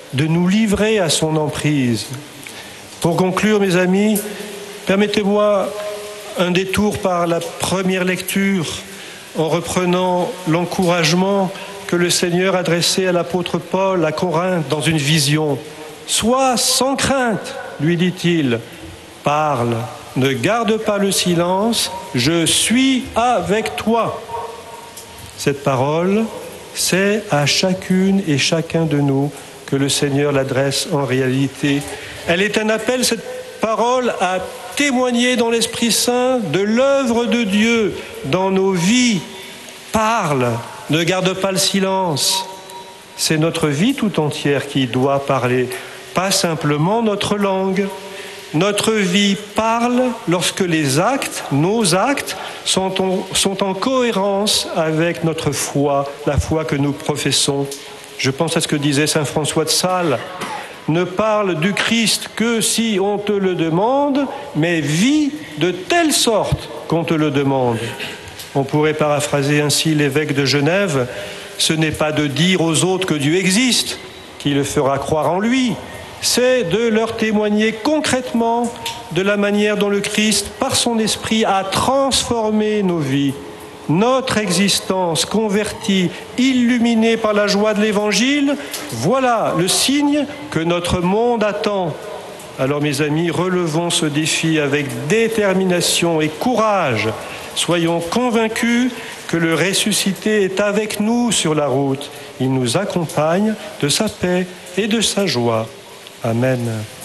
de nous livrer à son emprise. Pour conclure, mes amis, permettez-moi un détour par la première lecture en reprenant l'encouragement que le Seigneur adressait à l'apôtre Paul à Corinthe dans une vision. « Sois sans crainte, lui dit-il, parle, ne garde pas le silence, je suis avec toi. » Cette parole, c'est à chacune et chacun de nous que le Seigneur l'adresse en réalité. Elle est un appel, cette parole, à témoigner dans l'Esprit Saint de l'œuvre de Dieu dans nos vies. Parle, ne garde pas le silence. C'est notre vie tout entière qui doit parler, pas simplement notre langue. Notre vie parle lorsque les actes, nos actes, sont en cohérence avec notre foi, la foi que nous professons. Je pense à ce que disait saint François de Sales. Ne parle du Christ que si on te le demande, mais vis de telle sorte qu'on te le demande. On pourrait paraphraser ainsi l'évêque de Genève. Ce n'est pas de dire aux autres que Dieu existe qui le fera croire en lui, c'est de leur témoigner concrètement de la manière dont le Christ, par son esprit, a transformé nos vies. Notre existence convertie, illuminée par la joie de l'Évangile, voilà le signe que notre monde attend. Alors mes amis, relevons ce défi avec détermination et courage. Soyons convaincus que le ressuscité est avec nous sur la route. Il nous accompagne de sa paix et de sa joie. Amen.